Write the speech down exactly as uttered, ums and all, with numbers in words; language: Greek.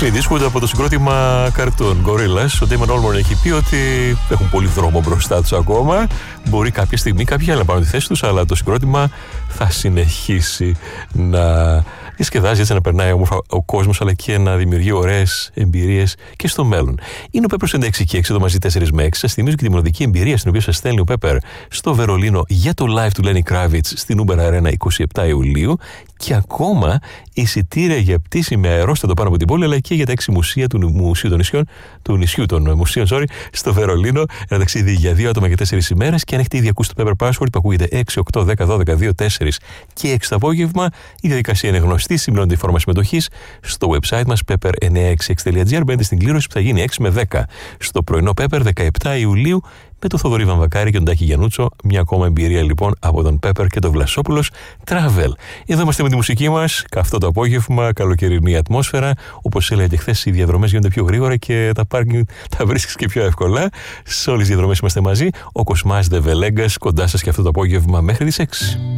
Clint Eastwood από το συγκρότημα Cartoon Gorillaz. Ο Damon Albarn έχει πει ότι έχουν πολύ δρόμο μπροστά τους ακόμα. Μπορεί κάποια στιγμή κάποιοι άλλοι να πάρουν τη θέση τους, αλλά το συγκρότημα θα συνεχίσει να διασκεδάζει, έτσι να περνάει όμορφα ο κόσμος, αλλά και να δημιουργεί ωραίες εμπειρίες και στο μέλλον. Είναι ο Pepper στο έξι και έξι, εδώ μαζί τέσσερα με έξι. Σας θυμίζω και τη μοναδική εμπειρία στην οποία σας στέλνει ο Pepper στο Βερολίνο για το live του Lenny Kravitz στην Uber Arena είκοσι επτά Ιουλίου. Και ακόμα εισιτήρια για πτήση με αερόστατο πάνω από την πόλη, αλλά και για τα έξι μουσεία του Μουσείου των Νησιών, του νησιού των Μουσείων, sorry, στο Βερολίνο. Ένα ταξίδι για δύο άτομα και τέσσερις ημέρες. Και αν έχετε ήδη ακούσει το Pepper Password που ακούγεται έξι, οκτώ, δέκα, δώδεκα, δύο, τέσσερα και έξι το απόγευμα, η διαδικασία είναι γνωστή. Συμπληρώνετε η φόρμα συμμετοχής στο website μας pepper εννιακόσια εξήντα έξι τελεία gr. Μπαίνετε στην κλήρωση που θα γίνει έξι με δέκα στο πρωινό Pepper δεκαεπτά Ιουλίου. Με τον Θοδωρή Βαμβακάρη και τον Τάκη Γιαννούτσο. Μια ακόμα εμπειρία λοιπόν από τον Pepper και τον Βλασόπουλος Travel. Εδώ είμαστε με τη μουσική μας. Αυτό το απόγευμα, καλοκαιρινή ατμόσφαιρα. Όπως έλεγα και χθες, οι διαδρομές γίνονται πιο γρήγορα και τα πάρκινγκ τα βρίσκεις και πιο εύκολα. Σε όλες τις διαδρομές είμαστε μαζί. Ο Κοσμάς Δε Βελέγκας κοντά σας και αυτό το απόγευμα μέχρι τις έξι.